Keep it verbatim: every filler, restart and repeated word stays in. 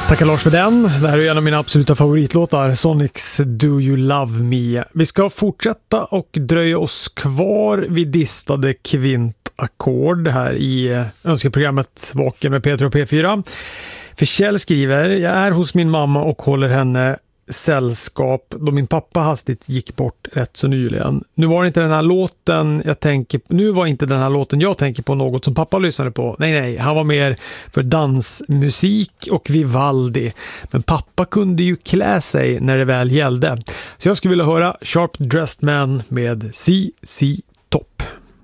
Tackar Lars för den. Det här är en av mina absoluta favoritlåtar, Sonics Do You Love Me. Vi ska fortsätta och dröja oss kvar vid distade kvintackord här i önskeprogrammet Vaken med Peter och P fyra. För Kjell skriver: jag är hos min mamma och håller henne sällskap då min pappa hastigt gick bort rätt så nyligen. Nu var inte den här låten jag tänker nu var inte den här låten jag tänker på något som pappa lyssnade på. Nej nej, han var mer för dansmusik och Vivaldi. Men pappa kunde ju klä sig när det väl gällde. Så jag skulle vilja höra Sharp Dressed Man med C C